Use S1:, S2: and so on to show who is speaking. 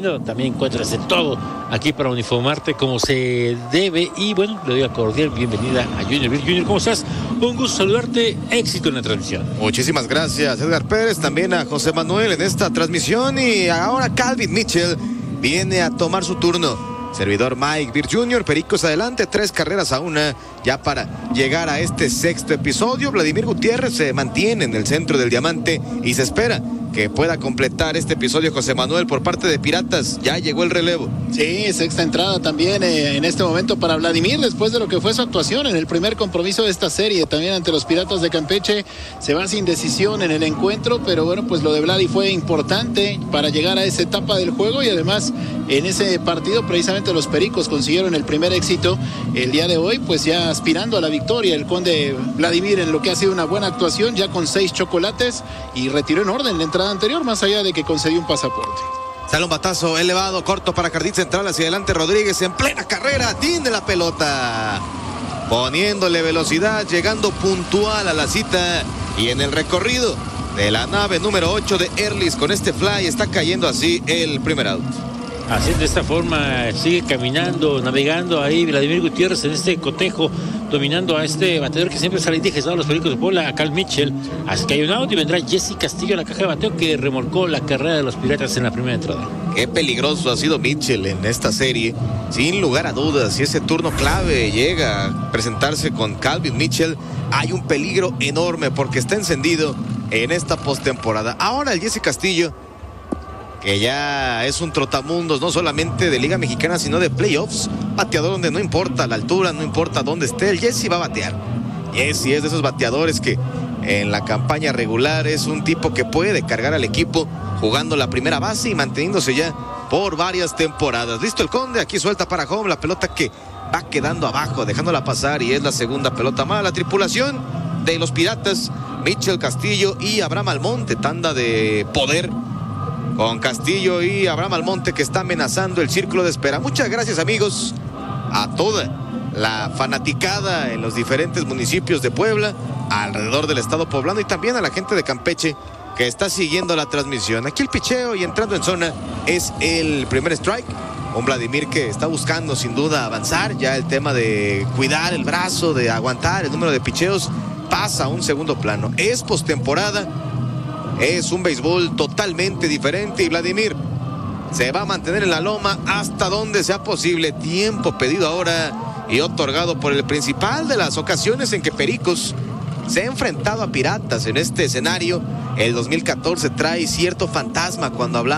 S1: viendo. También encuentras de todo aquí para uniformarte como se debe. Y bueno, le doy la cordial bienvenida a Junior Vir. Junior, ¿cómo estás? Un gusto saludarte. Éxito en la transmisión.
S2: Muchísimas gracias, Edgar Pérez. También a José Manuel en esta transmisión. Y ahora Calvin Mitchell viene a tomar su turno. Servidor Mike Vir Jr., Pericos adelante, 3-1 ya para llegar a este sexto episodio. Vladimir Gutiérrez se mantiene en el centro del diamante y se espera que pueda completar este episodio José Manuel por parte de Piratas. Ya llegó el relevo.
S3: Sí, sexta entrada también en este momento para Vladimir, después de lo que fue su actuación en el primer compromiso de esta serie, también ante los Piratas de Campeche. Se va sin decisión en el encuentro, pero bueno, pues lo de Vladi fue importante para llegar a esa etapa del juego, y además en ese partido precisamente los Pericos consiguieron el primer éxito el día de hoy, pues ya aspirando a la victoria el Conde Vladimir en lo que ha sido una buena actuación, ya con 6 chocolates, y retiró en orden la entrada anterior, más allá de que concedió un pasaporte.
S2: Sale un batazo elevado, corto para Jardín Central, hacia adelante Rodríguez en plena carrera, tiene la pelota, poniéndole velocidad, llegando puntual a la cita, y en el recorrido de la nave número 8 de Erlis con este fly está cayendo así el primer out.
S1: Así de esta forma sigue caminando, navegando ahí Vladimir Gutiérrez en este cotejo, dominando a este bateador que siempre sale indígena a los Pericos de Puebla, a Cal Mitchell. Así que hay un out y vendrá Jesse Castillo a la caja de bateo, que remolcó la carrera de los Piratas en la primera entrada.
S2: Qué peligroso ha sido Mitchell en esta serie, sin lugar a dudas. Si ese turno clave llega a presentarse con Calvin Mitchell, hay un peligro enorme porque está encendido en esta postemporada. Ahora el Jesse Castillo, que ya es un trotamundos, no solamente de Liga Mexicana, sino de playoffs. Bateador donde no importa la altura, no importa dónde esté, el Jesse va a batear. Jesse es de esos bateadores que en la campaña regular es un tipo que puede cargar al equipo jugando la primera base y manteniéndose ya por varias temporadas. Listo el Conde, aquí suelta para home, la pelota que va quedando abajo, dejándola pasar, y es la segunda pelota mala. La tripulación de los Piratas, Mitchell, Castillo y Abraham Almonte, tanda de poder con Castillo y Abraham Almonte, que está amenazando el círculo de espera. Muchas gracias, amigos, a toda la fanaticada en los diferentes municipios de Puebla, alrededor del estado poblano, y también a la gente de Campeche que está siguiendo la transmisión. Aquí el picheo y entrando en zona es el primer strike. Un Vladimir que está buscando sin duda avanzar. Ya el tema de cuidar el brazo, de aguantar el número de picheos, pasa a un segundo plano. Es postemporada. Es un béisbol totalmente diferente y Vladimir se va a mantener en la loma hasta donde sea posible. Tiempo pedido ahora y otorgado por el principal de las ocasiones en que Pericos se ha enfrentado a Piratas en este escenario. El 2014 trae cierto fantasma cuando hablamos